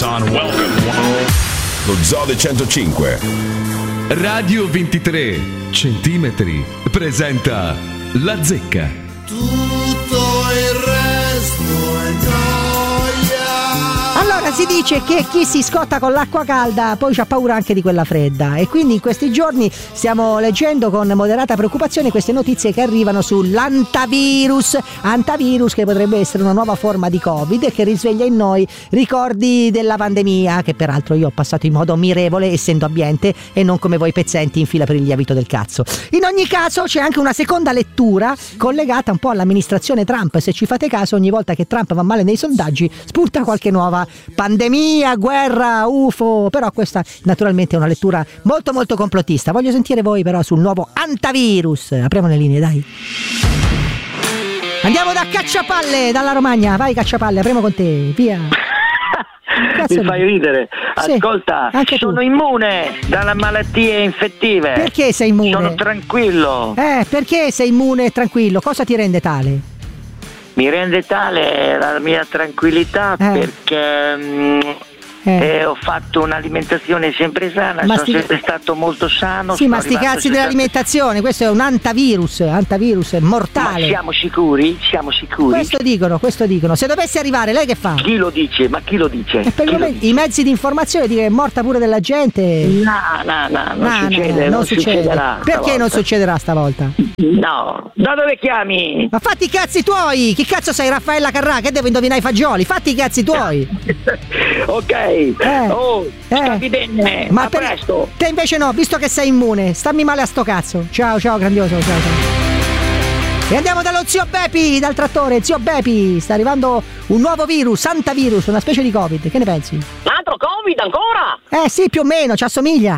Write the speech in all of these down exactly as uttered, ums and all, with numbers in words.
Lo Zode centocinque Radio ventitré centimetri presenta La Zecca. Tutto il resto è noia. Allora si dice che chi si scotta con l'acqua calda poi c'ha paura anche di quella fredda, e quindi in questi giorni stiamo leggendo con moderata preoccupazione queste notizie che arrivano sull'antavirus, antavirus che potrebbe essere una nuova forma di Covid e che risveglia in noi ricordi della pandemia, che peraltro io ho passato in modo mirevole essendo abbiente e non come voi pezzenti in fila per il lievito del cazzo. In ogni caso c'è anche una seconda lettura collegata un po' all'amministrazione Trump. Se ci fate caso, ogni volta che Trump va male nei sondaggi spunta qualche nuova pandemia, guerra, U F O, però questa naturalmente è una lettura molto molto complottista. Voglio sentire voi però sul nuovo antavirus. Apriamo le linee, dai. Andiamo da Cacciapalle, dalla Romagna. Vai Cacciapalle, apriamo con te, via. Mi fai ridere. Ascolta, sì, sono tu. immune dalle malattie infettive. Perché sei immune? Sono tranquillo. Eh, perché sei immune e tranquillo? Cosa ti rende tale? Mi rende tale la mia tranquillità eh. perché mh, eh. Eh, ho fatto un'alimentazione sempre sana, ma sono sti... sempre stato molto sano. Sì, ma sti cazzi dell'alimentazione, questo è un antavirus, antavirus mortale. Ma siamo sicuri? Siamo sicuri? Questo dicono, questo dicono. Se dovesse arrivare, lei che fa? Chi lo dice? Ma chi lo dice? E per chi momento, i mezzi di informazione dicono che è morta pure della gente. No, no, no, non no, succede, no, non, non succederà. Perché stavolta. non succederà stavolta? No, da dove chiami? Ma fatti i cazzi tuoi! Chi cazzo sei, Raffaella Carrà? Che devo indovinare i fagioli? Fatti i cazzi tuoi! Ok, eh. oh, Eh. stammi bene, ma a per... presto. Te invece no, visto che sei immune, stammi male a sto cazzo. Ciao, ciao, grandioso, ciao, ciao. E andiamo dallo zio Bepi, dal trattore. Zio Bepi, sta arrivando un nuovo virus, antavirus, una specie di Covid. Che ne pensi? Un altro Covid ancora? Eh sì, più o meno, ci assomiglia.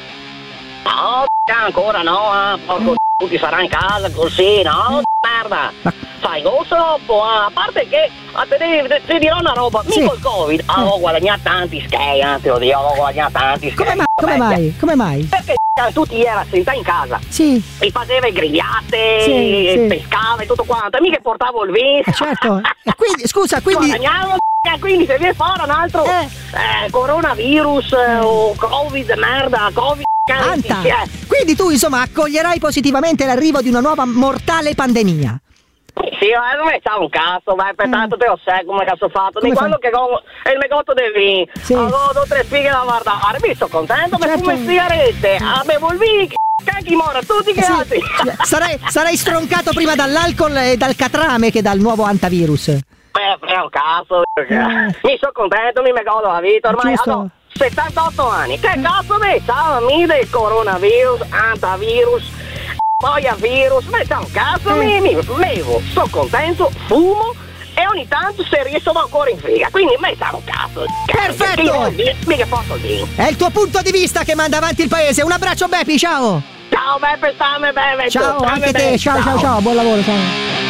No, ancora no, eh. Porco c***o, ti sarà in casa così, no? Merda. Ma... Sai, non troppo, eh. A parte che a te devi, ti dirò una roba, sì. mica il Covid. Ah, ho guadagnato tanti skei, eh, te lo dico, ho guadagnato tanti skei. Come mai? Come mai? Come mai? Perché tu ti era sentata in casa. Sì. E faceva i grigliate, sì, e sì. pescava e tutto quanto. E mica portavo il vino. Eh, certo. E quindi, scusa, quindi... Guadagniamo, quindi se viene fare un altro eh. Eh, coronavirus eh, o Covid, merda, Covid. Anta. Quindi tu insomma accoglierai positivamente l'arrivo di una nuova mortale pandemia. Sì, ma non è un cazzo, ma per tanto te lo sai come cazzo ho fatto. Di quando che go- è il negozio del vino, sì. avevo due o tre spighe da guardare, mi sto contento per certo. fumo e sigarette, avevo il vino, cacchi mora, tutti che sì. altri. Sarai, sarai stroncato prima dall'alcol e dal catrame che dal nuovo antavirus. Beh, frega un cazzo, eh. mi sto contento, mi me godo la vita, ormai Giusto. ho settantotto anni, che cazzo mi ciao del coronavirus, antavirus, poi a virus, ma c'è un cazzo, mi, mi bevo, sto contento, fumo e ogni tanto se riesco va ancora in figa, quindi me c'è un cazzo. Perfetto! Mica posso dire. È il tuo punto di vista che manda avanti il paese. Un abbraccio Bepi, ciao! Ciao Beppe, stammi bene. Ciao, stammi anche bene. te, ciao, ciao, ciao, ciao, buon lavoro, ciao.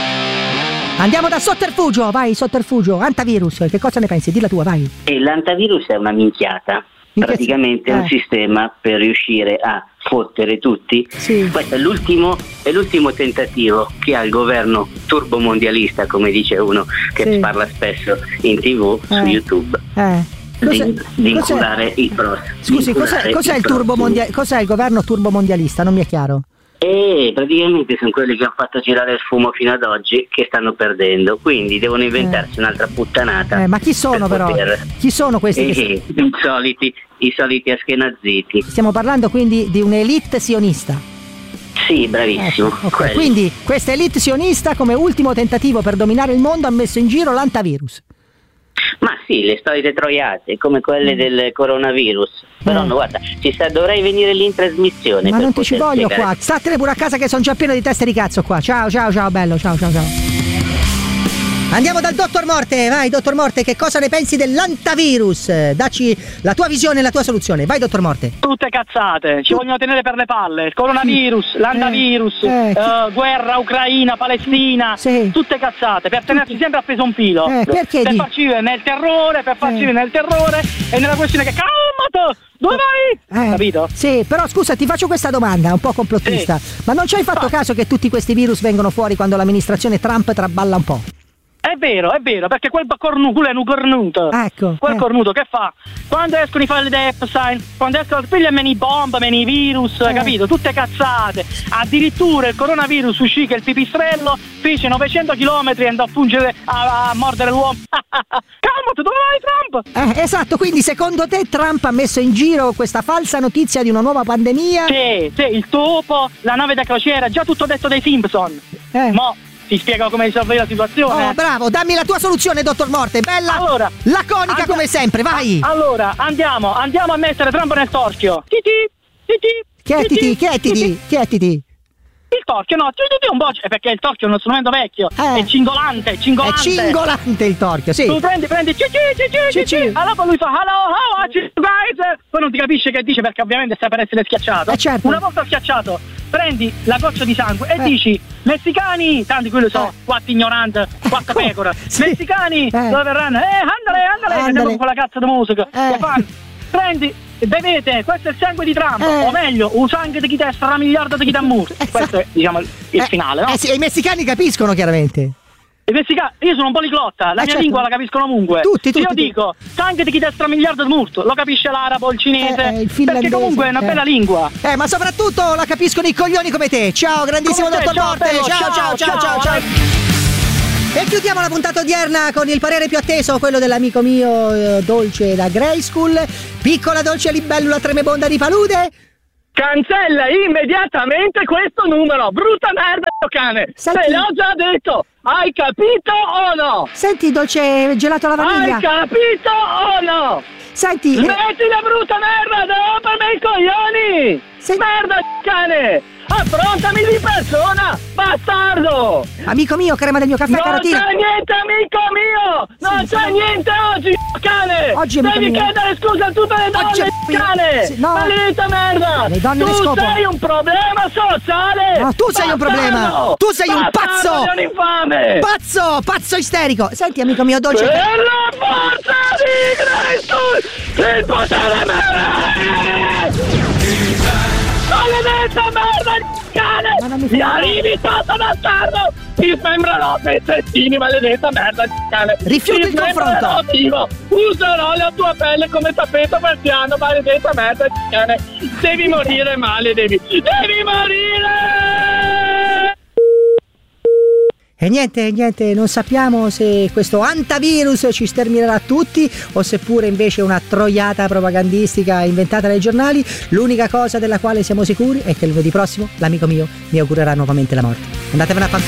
Andiamo da Sotterfugio, vai Sotterfugio, antavirus, che cosa ne pensi? Dilla tua, vai. E l'antavirus è una minchiata. Praticamente è un eh. sistema per riuscire a fottere tutti. Sì. Questo è l'ultimo, è l'ultimo tentativo che ha il governo turbomondialista, come dice uno che sì. parla spesso in tv, eh. su YouTube. Eh. Cos'è, di, di cos'è? inculare il prossimo. Scusi, cos'è, cos'è il turbomondialista? Cos'è il governo turbomondialista? Non mi è chiaro. E praticamente sono quelli che hanno fatto girare il fumo fino ad oggi che stanno perdendo, quindi devono inventarsi eh. un'altra puttanata. Eh, ma chi sono per però? Poter... Chi sono questi? Eh, che... i soliti, i soliti aschenazziti. Stiamo parlando quindi di un'elite sionista. Sì, bravissimo. Ecco, okay. Quindi questa elite sionista come ultimo tentativo per dominare il mondo ha messo in giro l'antavirus. Ma sì, le solite troiate, come quelle mm. del coronavirus. Però eh. no, guarda, ci sta, dovrei venire lì in trasmissione. Ma per non ti ci voglio spiegare. qua. Statene pure a casa che sono già pieno di teste di cazzo qua. Ciao, ciao, ciao, bello, ciao, ciao, ciao. Andiamo dal dottor Morte, vai dottor Morte, che cosa ne pensi dell'antavirus? Dacci la tua visione e la tua soluzione, vai dottor Morte. Tutte cazzate, ci vogliono tenere per le palle, il coronavirus, l'antavirus, eh, eh, uh, guerra, Ucraina, Palestina, sì. tutte cazzate, per tenerci sempre appeso un filo, eh, perché per di... farci vivere nel terrore, per farci eh. vivere nel terrore e nella questione che calmato, dove vai? Eh, Capito? Sì, però scusa, ti faccio questa domanda un po' complottista, sì. ma non ci hai fatto ah. caso che tutti questi virus vengono fuori quando l'amministrazione Trump traballa un po'? È vero, è vero, perché quel cornuto, quello è un cornuto. Ecco. Quel eh. cornuto che fa? Quando escono i file di Epstein, quando escono pigliami i bomb, meni i virus, Eh. capito? Tutte cazzate. Addirittura il coronavirus uscì che il pipistrello fece novecento chilometri e andò a fungere a, a mordere l'uomo. Calmati, dove vai Trump? Eh, esatto, quindi secondo te Trump ha messo in giro questa falsa notizia di una nuova pandemia? Sì, sì, il topo, la nave da crociera, già tutto detto dai Simpson. Eh. Mo' ti spiego come risolvere la situazione. Oh, bravo, dammi la tua soluzione, dottor Morte, bella, Allora, laconica and- come sempre, vai. Allora, andiamo, andiamo a mettere Trump nel torchio. Titi, titi. Chi è Titi? Chi è Titi? Chi è Titi? Il torchio, no, titi è un boccio, perché il torchio è uno strumento vecchio, Eh. è cingolante, è È cingolante. cingolante il torchio, sì. Tu prendi, prendi, cici, cici, Cici. cici. Allora poi lui fa, hello, how are you guys? Poi non ti capisce che dice perché ovviamente sta per essere schiacciato. Eh, certo. Una volta schiacciato, prendi la goccia di sangue e Eh. dici, messicani, tanti quelli sono, Eh. quattro ignoranti, quattro Ecco. pecore, Sì. messicani, Eh. dove verranno? Eh, andale, andale, Andale. andiamo con quella cazzo di musica. Eh. Che fanno? Prendi, bevete, questo è il sangue di Trump, Eh. o meglio, un sangue di chi testa una miliardo di chi da muro. Esatto. Questo è, diciamo, il il Eh, finale, no? Eh sì, e i messicani capiscono chiaramente. I messicani, io sono un poliglotta, la Eh, mia certo. lingua la capiscono ovunque. Tutti, Se io tutti, dico sangue di chi destra miliardo di murto, lo capisce l'arabo, il cinese, Eh, eh, il perché finlandese, comunque è una eh. bella lingua. Eh, ma soprattutto la capiscono i coglioni come te. Ciao, grandissimo Come te, dottor ciao, Morte. bello, Ciao, ciao, ciao, ciao, ciao. ciao. E chiudiamo la puntata odierna con il parere più atteso, quello dell'amico mio eh, Dolce da Grey School. Piccola dolce libellula tremebonda di palude. Cancella immediatamente questo numero, brutta merda cane. Senti- Te l'ho già detto, hai capito o no? Senti, dolce gelato alla vaniglia. Hai capito o no? Senti, eh, Smetti la brutta merda, non rompermi i coglioni! Se- Merda cane! Affrontami di persona, bastardo! amico mio, crema del mio caffè Non caratina. c'è niente amico mio! Non Sì, c'è sì. niente oggi, cane! Oggi, amico Devi mio. chiedere scusa a tutte le donne, Oggi, amico mio. cane! Sì, no. Maledetta merda! Le donne tu le scopo. sei un problema sociale! No, tu sei un problema. Bastardo! Tu sei un Bastardo pazzo. di un infame! Pazzo, pazzo isterico. Senti, amico mio dolce. Per la forza di Cristo! Il potere mere! Maledetta merda di cane! Ma non mi Mi fa- arrivi sotto bastardo! Ti sembrerò pezzettini, maledetta merda di cane! Rifiuto Ti il confronto. sembrerò vivo! Userò la tua pelle come tappeto persiano, maledetta merda di cane! Devi morire male, devi! Devi morire! E niente, niente, non sappiamo se questo antivirus ci sterminerà tutti o seppure invece una troiata propagandistica inventata dai giornali. L'unica cosa della quale siamo sicuri è che lunedì prossimo l'amico mio mi augurerà nuovamente la morte. Andatevene a fanculo.